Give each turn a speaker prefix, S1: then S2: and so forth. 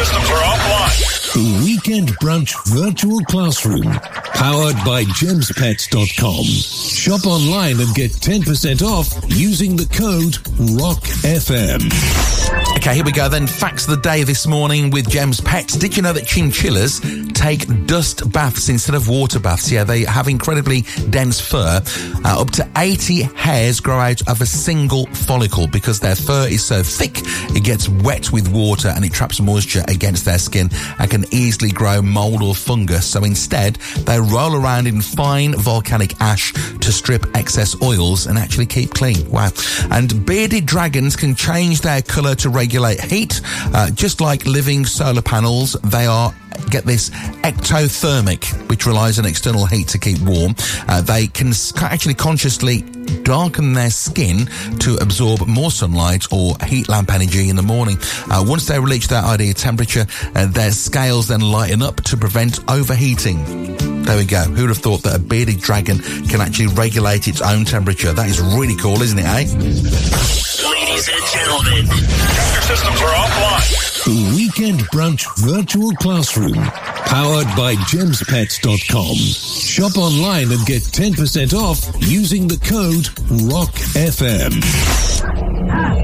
S1: systems are offline.
S2: The Weekend Brunch Virtual Classroom, powered by gemspets.com. Shop online and get 10% off using the code ROCKFM.
S3: Okay, here we go then. Facts of the day this morning with Gems Pets. Did you know that chinchillas take dust baths instead of water baths? Yeah, they have incredibly dense fur. Up to 80 hairs grow out of a single follicle because their fur is so thick it gets wet with water and it traps moisture against their skin and can easily grow mold or fungus. So instead, they roll around in fine volcanic ash to strip excess oils and actually keep clean. Wow. And bearded dragons can change their colour to regulate heat. Just like living solar panels, they are, get this, ectothermic, which relies on external heat to keep warm. They can actually consciously darken their skin to absorb more sunlight or heat lamp energy in the morning. Once they reach their ideal temperature, their scales then lighten up to prevent overheating. There we go. Who would have thought that a bearded dragon can actually regulate its own temperature? That is really cool, isn't it, eh?
S1: Ladies and gentlemen, your systems are offline.
S2: The Weekend Brunch Virtual Classroom, powered by gemspets.com. Shop online and get 10% off using the code ROCKFM.